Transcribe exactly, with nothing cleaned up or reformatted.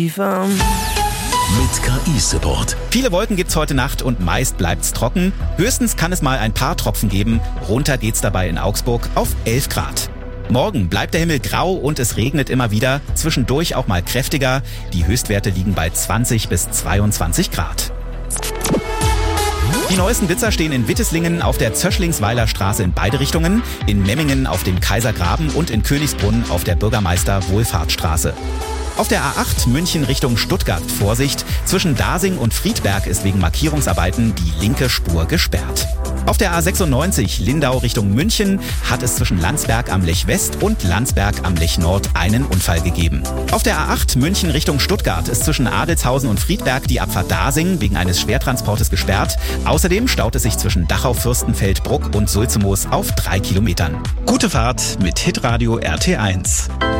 Mit K I-Support. Viele Wolken gibt's heute Nacht und meist bleibt's trocken. Höchstens kann es mal ein paar Tropfen geben. Runter geht's dabei in Augsburg auf elf Grad. Morgen bleibt der Himmel grau und es regnet immer wieder, zwischendurch auch mal kräftiger. Die Höchstwerte liegen bei zwanzig bis zweiundzwanzig Grad. Die neuesten Blitzer stehen in Witteslingen auf der Zöschlingsweiler Straße in beide Richtungen, in Memmingen auf dem Kaisergraben und in Königsbrunn auf der Bürgermeister-Wohlfahrtsstraße. Auf der A acht München Richtung Stuttgart Vorsicht. Zwischen Dasing und Friedberg ist wegen Markierungsarbeiten die linke Spur gesperrt. Auf der A sechsundneunzig Lindau Richtung München hat es zwischen Landsberg am Lech West und Landsberg am Lech Nord einen Unfall gegeben. Auf der A acht München Richtung Stuttgart ist zwischen Adelshausen und Friedberg die Abfahrt Dasing wegen eines Schwertransportes gesperrt. Außerdem staut es sich zwischen Dachau, Fürstenfeldbruck und Sulzemoos auf drei Kilometern. Gute Fahrt mit Hitradio R T eins.